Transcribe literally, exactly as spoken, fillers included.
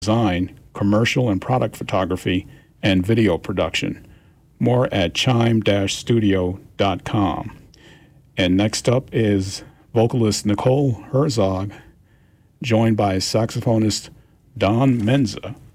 design, commercial and product photography, and video production. More at chime dash studio dot com. And next up is vocalist Nicole Herzog, joined by saxophonist Don Menza.